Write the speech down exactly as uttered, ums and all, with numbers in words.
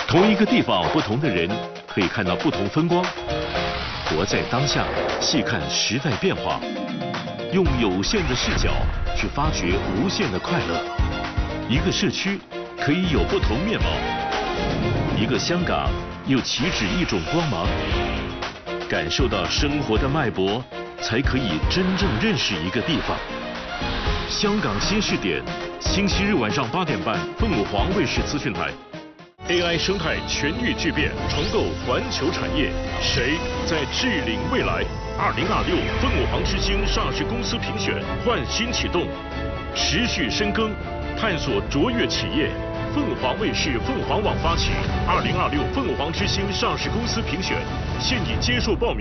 同一个地方，不同的人可以看到不同风光。活在当下，细看时代变化，用有限的视角去发掘无限的快乐。一个社区可以有不同面貌，一个香港又岂止一种光芒？感受到生活的脉搏，才可以真正认识一个地方。香港新视点，星期日晚上八点半，凤凰卫视资讯台。A I 生态全域巨变，重构环球产业，谁在治领未来？二零二六凤凰之星上市公司评选焕新启动，持续深耕，探索卓越企业。凤凰卫视凤凰网发起二零二六凤凰之星上市公司评选，现已接受报名。